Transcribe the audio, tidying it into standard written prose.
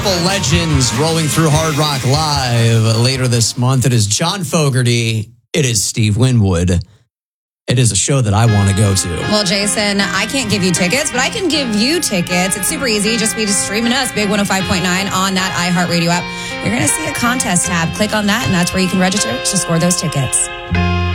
Couple legends rolling through Hard Rock Live later this month. It is John Fogerty. It is Steve Winwood. It is a show that I want to go to. Well, Jason, I can't give you tickets, but I can give you tickets. It's super easy. Just be streaming us, Big 105.9 on that iHeartRadio app. You're going to see a contest tab. Click on that, and that's where you can register to score those tickets.